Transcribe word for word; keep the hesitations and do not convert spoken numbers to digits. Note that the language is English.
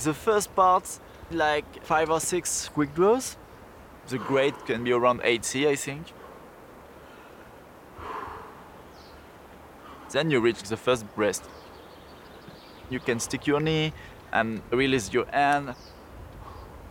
The first part, like five or six quick draws. The grade can be around eighty, I think. Then you reach the first breast. You can stick your knee and release your hand